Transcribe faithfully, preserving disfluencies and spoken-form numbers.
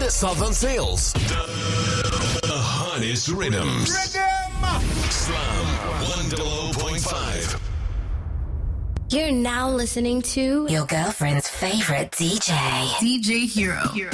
Southern Sales. The, the hottest rhythms. Slam one oh oh point five. You're now listening to your girlfriend's favorite D J. D J Hero. Hero.